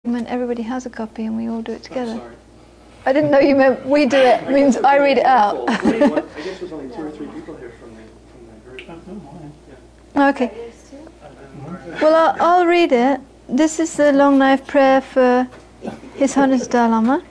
When everybody has a copy and we all do it together. Sorry. I didn't know you meant we do it, means I read it out. I guess there's only 2 or 3 people here from the group. Okay. Well, I'll read it. This is the Long Life Prayer for His Holiness Dalai Lama.